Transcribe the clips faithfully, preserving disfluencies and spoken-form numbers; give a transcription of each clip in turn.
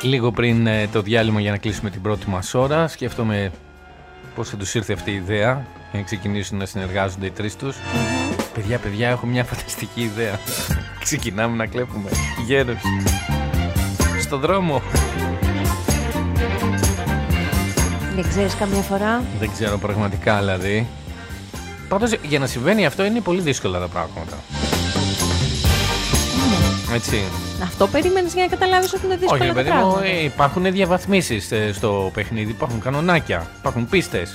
Λίγο πριν ε, το διάλειμμα για να κλείσουμε την πρώτη μας ώρα, σκέφτομαι πώς θα τους ήρθε αυτή η ιδέα για να ξεκινήσουν να συνεργάζονται οι τρεις τους. Mm-hmm. Παιδιά, παιδιά, έχω μια φανταστική ιδέα. Ξεκινάμε να κλέπουμε γέρος στον δρόμο. Δεν ξέρεις καμιά φορά? Δεν ξέρω πραγματικά δηλαδή. Πάντως για να συμβαίνει αυτό είναι πολύ δύσκολα τα πράγματα. Mm. Έτσι. Αυτό περίμενες για να καταλάβεις ότι είναι δύσκολα? Όχι, τα παιδί μου, υπάρχουν διαβαθμίσεις στο παιχνίδι, υπάρχουν κανονάκια, υπάρχουν πίστες.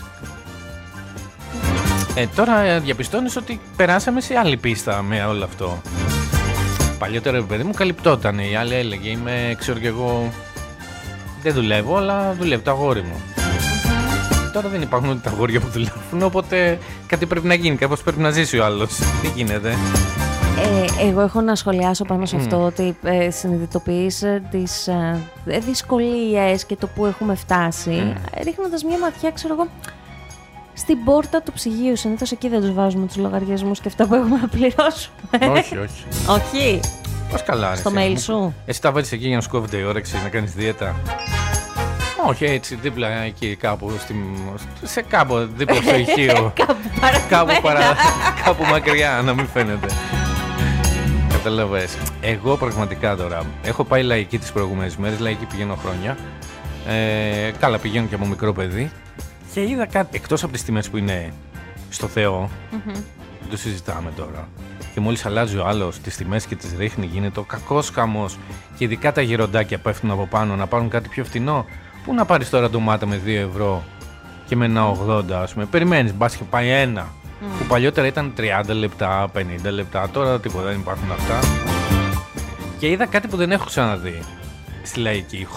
Ε, τώρα διαπιστώνεις ότι περάσαμε σε άλλη πίστα με όλο αυτό. Παλιότερα, παιδί μου, καλυπτόταν. Η άλλη έλεγε, είμαι, ξέρω κι εγώ, δεν δουλεύω, αλλά δουλεύει το αγόρι μου. Τώρα δεν υπάρχουν ούτε τα αγόρια που δουλεύουν, οπότε κάτι πρέπει να γίνει, κάπως πρέπει να ζήσει ο άλλος. Τι γίνεται? Ε, εγώ έχω να σχολιάσω πάνω σε αυτό, mm. ότι ε, συνειδητοποιείς τις ε, δυσκολίες και το που έχουμε φτάσει, mm. ρίχνοντας μια ματιά, ξέρω εγώ, στην πόρτα του ψυγείου. Συνήθως εκεί δεν τους βάζουμε τους λογαριασμούς και αυτά που έχουμε να πληρώσουμε. Όχι, όχι. Όχι. Πώς καλά, στο mail σου. Εσύ τα βάζεις εκεί για να σου κόβεται η όρεξη, να κάνεις δίαιτα? Όχι, έτσι, δίπλα εκεί κάπου, στη, σε κάπου δίπλα στο ηχείο. κάπου, παρα, κάπου μακριά, να μην φαίνεται. Καταλαβες. Εγώ πραγματικά τώρα έχω πάει λαϊκή τις προηγούμενες μέρες, λαϊκή πηγαίνω χρόνια. Ε, καλά, πηγαίνω και από μικρό παιδί. Και είδα κάτι, εκτός από τις τιμές που είναι στο Θεό, mm-hmm. δεν το συζητάμε τώρα. Και μόλις αλλάζει ο άλλος τις τιμές και τις ρίχνει, γίνεται ο κακός χαμός. Και ειδικά τα γεροντάκια πέφτουν από πάνω να πάρουν κάτι πιο φτηνό. Πού να πάρεις τώρα ντομάτα με δύο ευρώ και με ένα ογδόντα, ας πούμε? Περιμένεις, μπας και πάει ένα. Mm. Που παλιότερα ήταν τριάντα λεπτά, πενήντα λεπτά, τώρα τίποτα, δεν υπάρχουν αυτά. Και είδα κάτι που δεν έχω ξαναδεί στη λαϊκή.